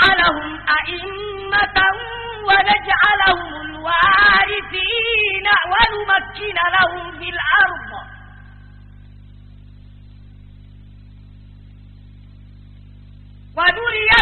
ونجعلهم أئمة ونجعلهم الوارثين ونمكن لهم في الأرض ونري